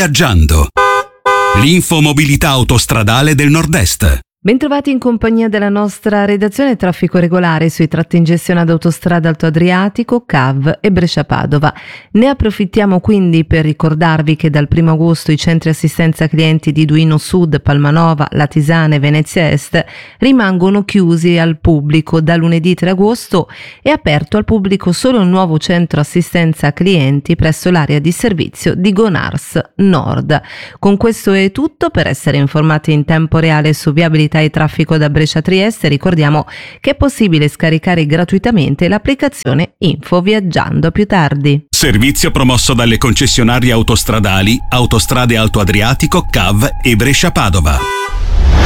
Viaggiando. L'infomobilità autostradale del Nord-Est. Bentrovati in compagnia della nostra redazione. Traffico regolare sui tratti in gestione ad Autostrada Alto Adriatico, CAV e Brescia-Padova. Ne approfittiamo quindi per ricordarvi che dal 1 agosto i centri assistenza clienti di Duino Sud, Palmanova, Latisana e Venezia Est rimangono chiusi al pubblico. Da lunedì 3 agosto è aperto al pubblico solo il nuovo centro assistenza clienti presso l'area di servizio di Gonars Nord. Con questo è tutto. Per essere informati in tempo reale su viabilità e traffico da Brescia a Trieste, ricordiamo che è possibile scaricare gratuitamente l'applicazione Info Viaggiando. A più tardi. Servizio promosso dalle concessionarie autostradali Autostrade Alto Adriatico, CAV e Brescia Padova.